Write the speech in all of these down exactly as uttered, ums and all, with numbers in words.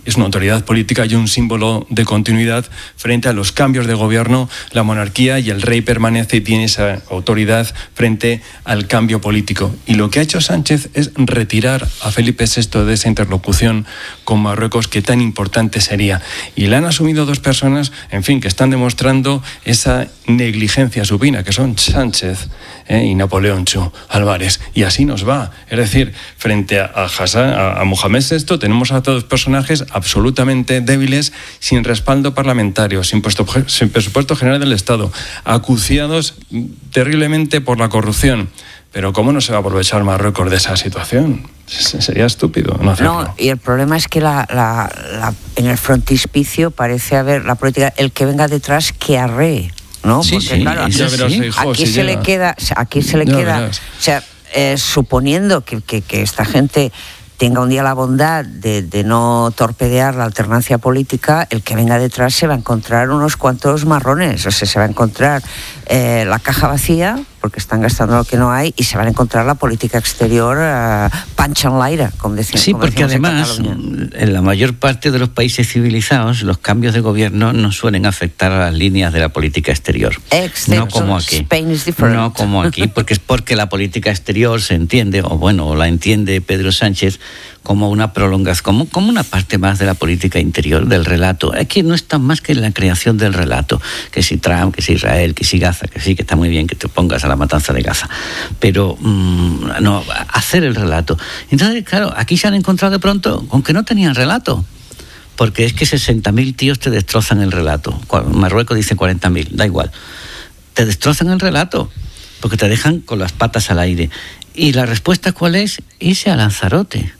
Es una autoridad política y un símbolo de continuidad frente a los cambios de gobierno, la monarquía, y el rey permanece y tiene esa autoridad frente al cambio político. Y lo que ha hecho Sánchez es retirar a Felipe sexto de esa interlocución con Marruecos que tan importante sería. Y la han asumido dos personas, en fin, que están demostrando esa negligencia supina, que son Sánchez eh, y Napoleón Chu Álvarez. Y así nos va. Es decir, frente a, a, Hassan, a, a Mohamed sexto tenemos a dos personajes absolutamente débiles, sin respaldo parlamentario, sin, puesto, sin presupuesto general del Estado, acuciados terriblemente por la corrupción. Pero ¿cómo no se va a aprovechar Marruecos de esa situación? Sería estúpido no hacerlo. No, y el problema es que la, la, la, en el frontispicio parece haber la política, el que venga detrás que arree, ¿no? Sí, Porque sí, claro, aquí, verás, hijo, aquí si se llega. le queda, aquí se le Ya queda, verás. o sea, eh, suponiendo que, que, que esta gente tenga un día la bondad de, de no torpedear la alternancia política, el que venga detrás se va a encontrar unos cuantos marrones, o sea, se va a encontrar eh, la caja vacía, porque están gastando lo que no hay, y se van a encontrar la política exterior uh, pancha en l'aire, como decían. Sí, como porque decimos en además, Cataluña. en la mayor parte de los países civilizados, los cambios de gobierno no suelen afectar a las líneas de la política exterior. Excepto no como aquí. Spain is different. No como aquí, porque es porque la política exterior se entiende, o bueno, o la entiende Pedro Sánchez como una prolongación, como, como una parte más de la política interior, del relato. Aquí no está más que la creación del relato, que si Trump, que si Israel, que si Gaza, que sí, que está muy bien que te pongas a la matanza de Gaza, pero mmm, no, hacer el relato. Entonces, claro, aquí se han encontrado de pronto con que no tenían relato, porque es que sesenta mil tíos te destrozan el relato. Marruecos dice cuarenta mil, da igual. Te destrozan el relato, porque te dejan con las patas al aire. ¿Y la respuesta cuál es? Irse a Lanzarote.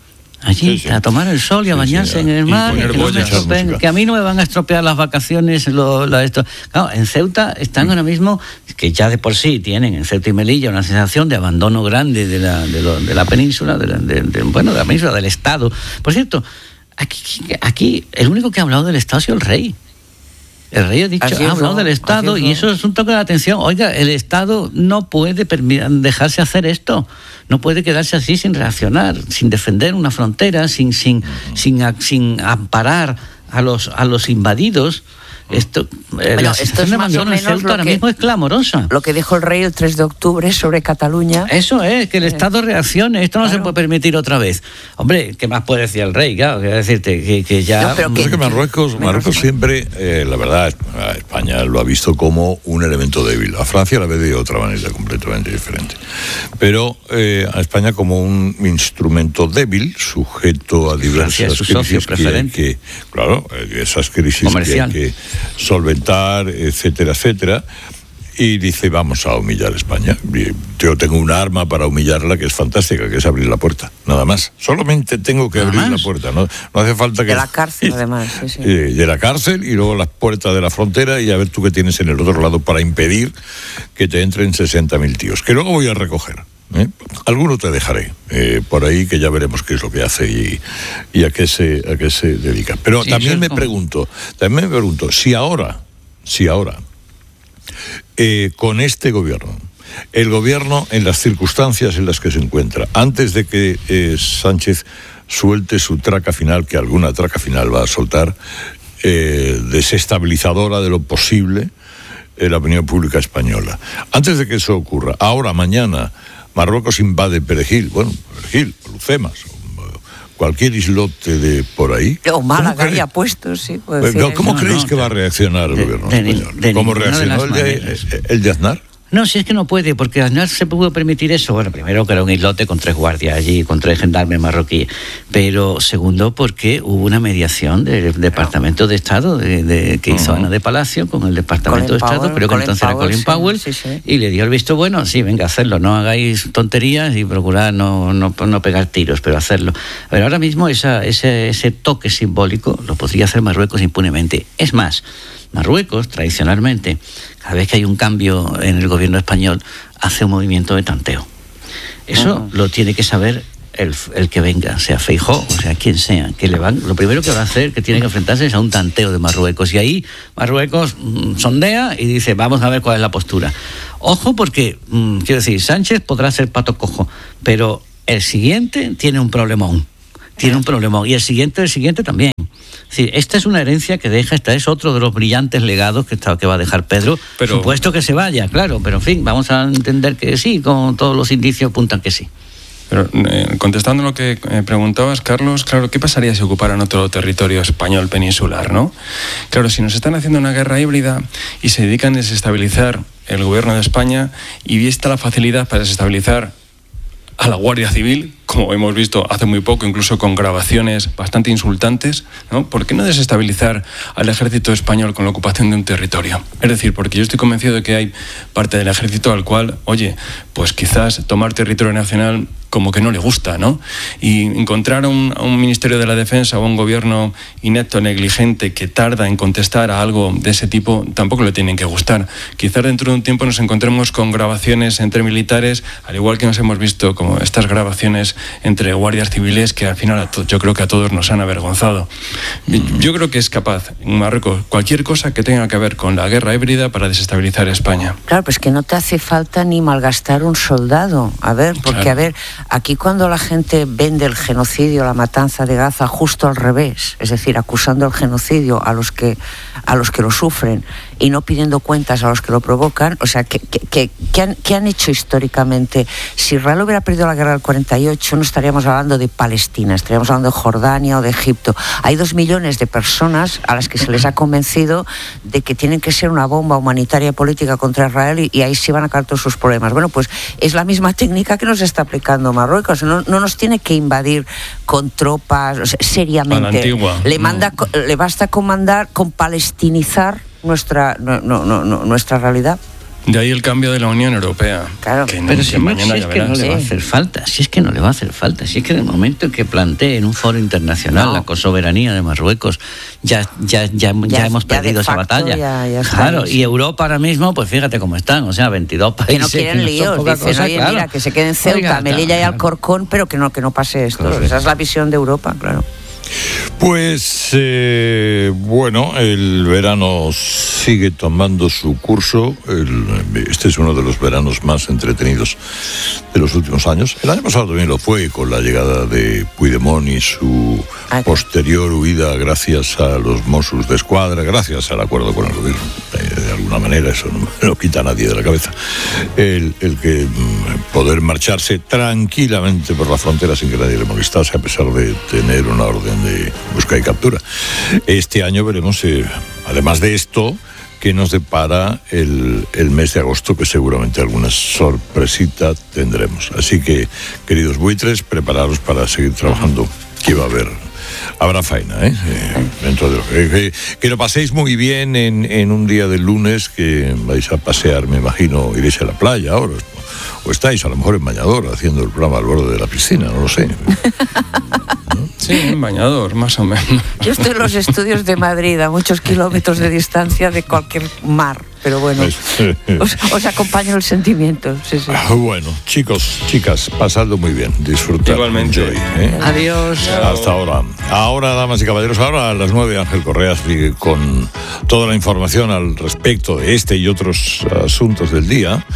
Allí, sí, sí. a tomar el sol y a sí, bañarse sí, en el mar, que, no me estropeen, que a mí no me van a estropear las vacaciones. Lo, lo, esto. Claro, en Ceuta están mm. ahora mismo, que ya de por sí tienen en Ceuta y Melilla una sensación de abandono grande de la, de lo, de la península, de la, de, de, bueno, de la península, del Estado. Por cierto, aquí, aquí el único que ha hablado del Estado ha sido el rey. El rey ha dicho, ha hablado del Estado, y eso es un toque de atención. Oiga, el Estado no puede dejarse hacer esto, no puede quedarse así sin reaccionar, sin defender una frontera, sin sin uh-huh. sin, sin amparar a los a los invadidos. Esto, eh, bueno, la esto es de más o menos Ceuta lo ahora que, mismo es clamorosa. Lo que dijo el rey el tres de octubre sobre Cataluña. Eso es, que el eh, Estado reaccione. Esto no claro. se puede permitir otra vez. Hombre, ¿qué más puede decir el rey? Claro, quiero decirte que, que ya... No, pero que, que Marruecos, Marruecos siempre, eh, la verdad, España lo ha visto como un elemento débil. A Francia la ve de otra manera completamente diferente. Pero eh, a España como un instrumento débil, sujeto a diversas es su crisis socio preferente. Que, que, claro, esas crisis comercial. que hay que solventar, etcétera, etcétera, y dice, vamos a humillar a España. Yo tengo un arma para humillarla que es fantástica, que es abrir la puerta, nada más. Solamente tengo que abrir la puerta, no, no hace falta que... De la cárcel, además. Sí, sí. De la cárcel y luego las puertas de la frontera, y a ver tú qué tienes en el otro lado para impedir que te entren sesenta mil tíos, que luego voy a recoger. ¿Eh? Alguno te dejaré eh, por ahí, que ya veremos qué es lo que hace y, y a qué se a qué se dedica. Pero sí, también me como... pregunto, también me pregunto si ahora, si ahora eh, con este gobierno, el gobierno en las circunstancias en las que se encuentra, antes de que eh, Sánchez suelte su traca final, que alguna traca final va a soltar, eh, desestabilizadora de lo posible en la opinión pública española. Antes de que eso ocurra, ahora, mañana, Marruecos invade Perejil, bueno, Perejil, Lucemas, cualquier islote de por ahí. O Málaga ya puesto, sí. ¿Cómo, ¿cómo creéis no, no, que va a reaccionar el de, gobierno de, español? De, de ¿Cómo reaccionó el de, el de Aznar? No, si es que no puede, porque Aznar se pudo permitir eso. Bueno, primero que era un islote con tres guardias allí, con tres gendarmes marroquíes. Pero segundo, porque hubo una mediación del Departamento de Estado de, de, que hizo uh-huh. Ana de Palacio con el Departamento Colin de Estado, Powell, pero que entonces Powell, era Colin Powell, sí, sí, sí. y le dio el visto bueno, sí, venga, hacerlo, no hagáis tonterías y procurad no, no, no pegar tiros, pero hacerlo. Pero ahora mismo esa, ese, ese toque simbólico lo podría hacer Marruecos impunemente. Es más, Marruecos, tradicionalmente, cada vez que hay un cambio en el gobierno español, hace un movimiento de tanteo. Eso uh-huh. lo tiene que saber el, el que venga, sea Feijóo, o sea quien sea, que le van, lo primero que va a hacer, que tiene que enfrentarse es a un tanteo de Marruecos, y ahí Marruecos mmm, sondea y dice, vamos a ver cuál es la postura. Ojo, porque, mmm, quiero decir, Sánchez podrá ser pato cojo, pero el siguiente tiene un problemón, tiene un problemón, y el siguiente, el siguiente también. Sí, esta es una herencia que deja, esta es otro de los brillantes legados que, está, que va a dejar Pedro. Pero, supuesto que se vaya, claro, pero en fin, vamos a entender que sí, como todos los indicios apuntan que sí. Pero eh, contestando lo que eh, preguntabas, Carlos, claro, ¿qué pasaría si ocuparan otro territorio español peninsular, no? Claro, si nos están haciendo una guerra híbrida y se dedican a desestabilizar el gobierno de España, y vista la facilidad para desestabilizar a la Guardia Civil, como hemos visto hace muy poco, incluso con grabaciones bastante insultantes, ¿no? ¿Por qué no desestabilizar al ejército español con la ocupación de un territorio? Es decir, porque yo estoy convencido de que hay parte del ejército al cual, oye, pues quizás tomar territorio nacional como que no le gusta, ¿no? Y encontrar a un, a un Ministerio de la Defensa o un gobierno inepto, negligente, que tarda en contestar a algo de ese tipo, tampoco le tienen que gustar. Quizás dentro de un tiempo nos encontremos con grabaciones entre militares, al igual que nos hemos visto como estas grabaciones entre guardias civiles que al final a to- yo creo que a todos nos han avergonzado. Yo creo que es capaz en Marruecos cualquier cosa que tenga que ver con la guerra híbrida para desestabilizar España. Claro, pues que no te hace falta ni malgastar un soldado. A ver, porque claro. a ver, aquí cuando la gente vende el genocidio, la matanza de Gaza, justo al revés, es decir, acusando el genocidio a los que a los que lo sufren y no pidiendo cuentas a los que lo provocan, o sea, ¿qué, qué, qué, han, qué han hecho históricamente? Si Israel hubiera perdido la guerra del cuarenta y ocho, no estaríamos hablando de Palestina, estaríamos hablando de Jordania o de Egipto. Hay dos millones de personas a las que se les ha convencido de que tienen que ser una bomba humanitaria política contra Israel y, y ahí sí van a acabar todos sus problemas. Bueno, pues es la misma técnica que nos está aplicando Marruecos. No, no nos tiene que invadir con tropas, o sea, seriamente. A la antigua. Le, manda, no. le basta comandar, con palestinizar nuestra, no, no, no, nuestra realidad. De ahí el cambio de la Unión Europea. Claro. Que no, pero que si, mañana no, si es que no le va a hacer falta, si es que no le va a hacer falta, si es que en el momento en que plantee en un foro internacional no. la cosoberanía de Marruecos, ya ya ya, ya, ya hemos ya perdido esa batalla. Ya, ya claro, y Europa ahora mismo, pues fíjate cómo están, o sea, veintidós países. Que no quieren que líos, no dicen, cosa, oye, claro. mira, que se queden Ceuta, Oiga, Melilla y Alcorcón, pero que no, que no pase esto. Correcto. Esa es la visión de Europa, claro. Pues eh, bueno, el verano sigue tomando su curso. El, este es uno de los veranos más entretenidos de los últimos años. El año pasado también lo fue con la llegada de Puigdemont y su Ay. posterior huida gracias a los Mossos de Escuadra, gracias al acuerdo con el gobierno. Eh, de alguna manera eso no me lo quita a nadie de la cabeza. El, el que poder marcharse tranquilamente por la frontera sin que nadie le molestase, a pesar de tener una orden de busca y captura. Este año veremos, eh, además de esto, qué nos depara el, el mes de agosto, que seguramente alguna sorpresita tendremos. Así que, queridos buitres, prepararos para seguir trabajando, que va a haber. Habrá faena, ¿eh? eh dentro de lo que, que, que lo paséis muy bien en, en un día del lunes, que vais a pasear, me imagino, iréis a la playa ahora, o estáis a lo mejor en bañador haciendo el programa al borde de la piscina, no lo sé. ¿No? Sí, en bañador, más o menos. Yo estoy en los estudios de Madrid, a muchos kilómetros de distancia de cualquier mar, pero bueno, os, os acompaño el sentimiento. Sí, sí. Ah, bueno, chicos, chicas, pasadlo muy bien, disfrutad. Igualmente. Hoy, ¿eh? Adiós. Hasta ahora. Ahora, damas y caballeros, ahora a las nueve Ángel Correa sigue con toda la información al respecto de este y otros asuntos del día.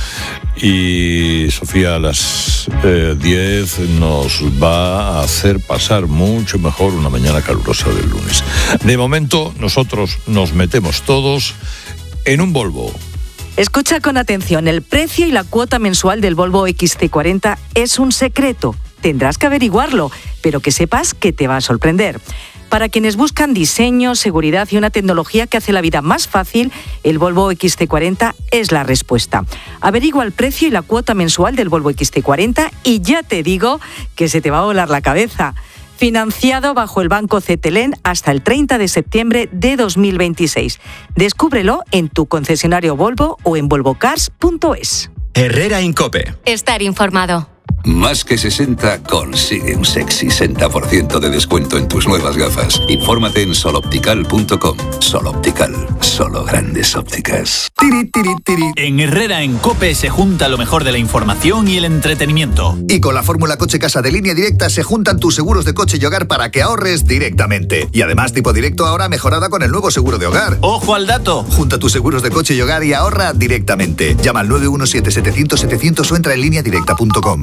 Y Sofía a las eh, diez nos va a hacer pasar mucho mejor una mañana calurosa del lunes. De momento, nosotros nos metemos todos en un Volvo. Escucha con atención, el precio y la cuota mensual del Volvo equis ce cuarenta es un secreto. Tendrás que averiguarlo, pero que sepas que te va a sorprender. Para quienes buscan diseño, seguridad y una tecnología que hace la vida más fácil, el Volvo equis ce cuarenta es la respuesta. Averigua el precio y la cuota mensual del Volvo equis ce cuarenta y ya te digo que se te va a volar la cabeza. Financiado bajo el Banco Cetelem hasta el treinta de septiembre de dos mil veintiséis. Descúbrelo en tu concesionario Volvo o en volvo cars punto es. Herrera Incope. Estar informado. Más que sesenta consigue un sexy sesenta por ciento de descuento en tus nuevas gafas. Infórmate en sol optical punto com. Sol Optical, solo grandes ópticas. Tiri, tiri, tiri. En Herrera Incope se junta lo mejor de la información y el entretenimiento. Y con la fórmula Coche Casa de Línea Directa se juntan tus seguros de coche y hogar para que ahorres directamente. Y además tipo directo ahora mejorada con el nuevo seguro de hogar. ¡Ojo al dato! Junta tus seguros de coche y hogar y ahorra directamente. Llama al nueve uno siete, setecientos, setecientos o entra en línea directa punto com.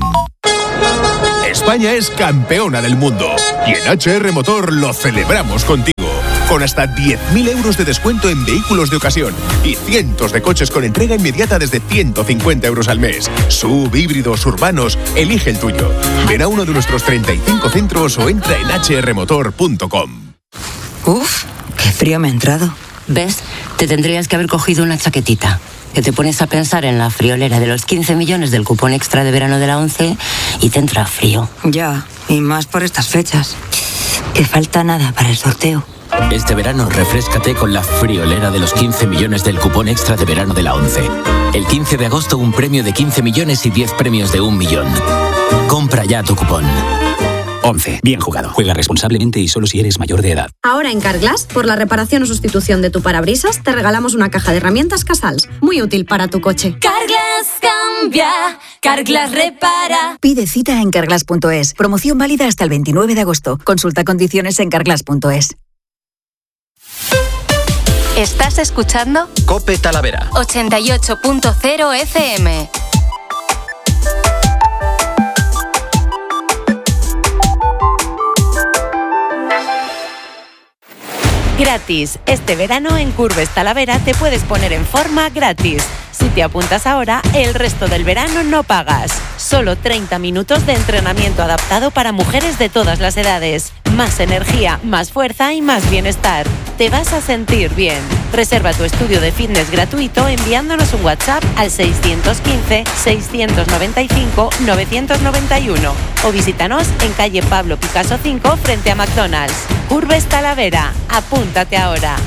España es campeona del mundo y en H R Motor lo celebramos contigo. con hasta diez mil euros de descuento en vehículos de ocasión y cientos de coches con entrega inmediata desde ciento cincuenta euros al mes. Sub, híbridos, urbanos, elige el tuyo. Ven a uno de nuestros treinta y cinco centros o entra en h r motor punto com. Uf, qué frío me ha entrado. ¿Ves? Te tendrías que haber cogido una chaquetita. Que te pones a pensar en la friolera de los quince millones del cupón extra de verano de la ONCE y te entra frío. Ya, y más por estas fechas. Que falta nada para el sorteo. Este verano refréscate con la friolera de los quince millones del cupón extra de verano de la ONCE. El quince de agosto un premio de quince millones y diez premios de un millón. Compra ya tu cupón. once. Bien jugado. Juega responsablemente y solo si eres mayor de edad. Ahora en Carglass, por la reparación o sustitución de tu parabrisas, te regalamos una caja de herramientas Casals. Muy útil para tu coche. Carglass cambia, Carglass repara. Pide cita en carglass punto es. Promoción válida hasta el veintinueve de agosto. Consulta condiciones en carglass punto es. ¿Estás escuchando? COPE Talavera. ochenta y ocho punto cero F M. Gratis. Este verano en Curves Talavera te puedes poner en forma gratis. Si te apuntas ahora, el resto del verano no pagas. Solo treinta minutos de entrenamiento adaptado para mujeres de todas las edades. Más energía, más fuerza y más bienestar. Te vas a sentir bien. Reserva tu estudio de fitness gratuito enviándonos un WhatsApp al seis uno cinco, seis nueve cinco, nueve nueve uno o visítanos en calle Pablo Picasso cinco frente a McDonald's. Curves Talavera. Apúntate ahora.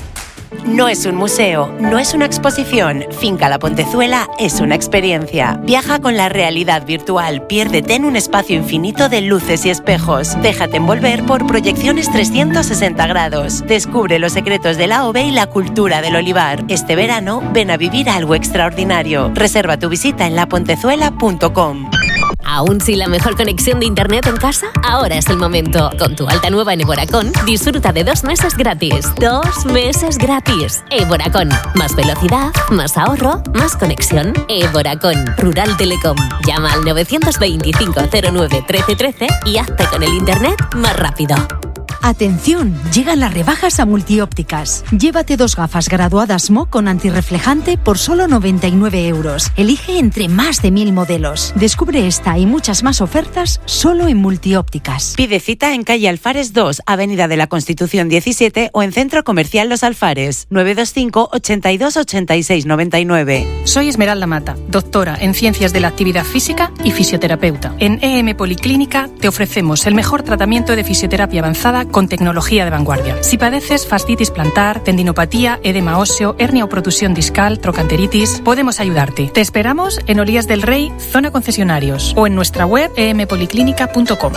No es un museo, no es una exposición. Finca La Pontezuela es una experiencia. Viaja con la realidad virtual, piérdete en un espacio infinito de luces y espejos. Déjate envolver por proyecciones trescientos sesenta grados. Descubre los secretos de la O V E y la cultura del olivar. Este verano, ven a vivir algo extraordinario. Reserva tu visita en la pontezuela punto com. ¿Aún sin la mejor conexión de internet en casa? Ahora es el momento. Con tu alta nueva en Evoracón, disfruta de dos meses gratis. Dos meses gratis. Evoracón. Más velocidad, más ahorro, más conexión. Evoracón. Rural Telecom. Llama al nueve dos cinco, cero nueve, trece trece y hazte con el internet más rápido. Atención, llegan las rebajas a Multiópticas. Llévate dos gafas graduadas M O con antirreflejante por solo noventa y nueve euros. Elige entre más de mil modelos. Descubre esta y muchas más ofertas solo en Multiópticas. Pide cita en calle Alfares dos, Avenida de la Constitución diecisiete o en Centro Comercial Los Alfares. nueve dos cinco, ochenta y dos, ochenta y seis, noventa y nueve. Soy Esmeralda Mata, doctora en Ciencias de la Actividad Física y fisioterapeuta. En E M Policlínica te ofrecemos el mejor tratamiento de fisioterapia avanzada con tecnología de vanguardia. Si padeces fascitis plantar, tendinopatía, edema óseo, hernia o protusión discal, trocanteritis, podemos ayudarte. Te esperamos en Olías del Rey, zona concesionarios, o en nuestra web e m policlínica punto com.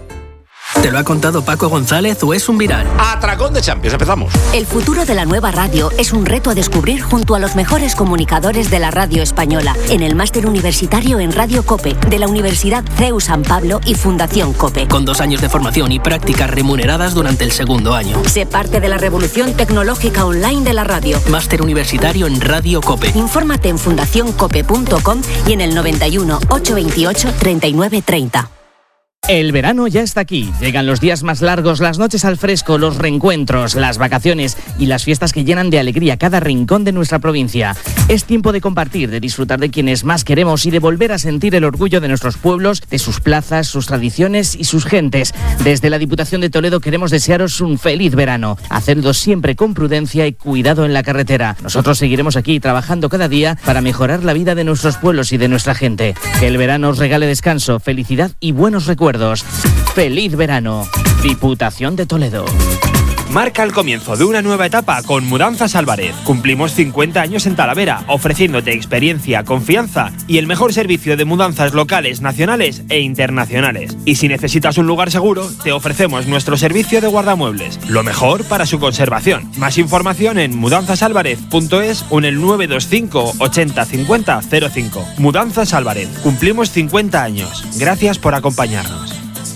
¿Te lo ha contado Paco González o es un viral? Atracón de Champions, empezamos. El futuro de la nueva radio es un reto a descubrir junto a los mejores comunicadores de la radio española en el máster universitario en Radio COPE de la Universidad C E U San Pablo y Fundación COPE. Con dos años de formación y prácticas remuneradas durante el segundo año. Sé parte de la revolución tecnológica online de la radio. Máster universitario en Radio COPE. Infórmate en fundación cope punto com y en el noventa y uno, ochocientos veintiocho, treinta y nueve treinta. El verano ya está aquí. Llegan los días más largos, las noches al fresco, los reencuentros, las vacaciones y las fiestas que llenan de alegría cada rincón de nuestra provincia. Es tiempo de compartir, de disfrutar de quienes más queremos y de volver a sentir el orgullo de nuestros pueblos, de sus plazas, sus tradiciones y sus gentes. Desde la Diputación de Toledo queremos desearos un feliz verano. Hacedlo siempre con prudencia y cuidado en la carretera. Nosotros seguiremos aquí trabajando cada día para mejorar la vida de nuestros pueblos y de nuestra gente. Que el verano os regale descanso, felicidad y buenos recuerdos. ¡Feliz verano! Diputación de Toledo. Marca el comienzo de una nueva etapa con Mudanzas Álvarez. Cumplimos cincuenta años en Talavera, ofreciéndote experiencia, confianza y el mejor servicio de mudanzas locales, nacionales e internacionales. Y si necesitas un lugar seguro, te ofrecemos nuestro servicio de guardamuebles. Lo mejor para su conservación. Más información en mudanzas álvarez punto es o en el nueve dos cinco, ochenta, cincuenta, cero cinco. Mudanzas Álvarez. Cumplimos cincuenta años. Gracias por acompañarnos.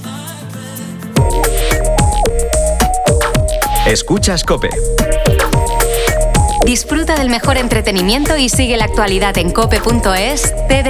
Escuchas COPE. Disfruta del mejor entretenimiento y sigue la actualidad en cope punto es, T D